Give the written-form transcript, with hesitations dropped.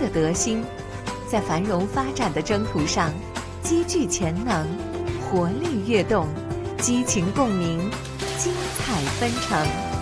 的德心，在繁荣发展的征途上积聚潜能，活力跃动，激情共鸣，精彩纷呈。